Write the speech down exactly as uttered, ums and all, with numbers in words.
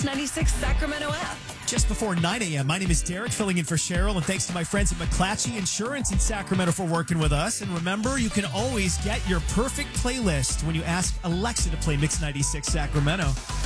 ninety-six Sacramento app. Just before nine a.m., my name is Derek, filling in for Cheryl, and thanks to my friends at McClatchy Insurance in Sacramento for working with us. And remember, you can always get your perfect playlist when you ask Alexa to play Mix ninety-six Sacramento.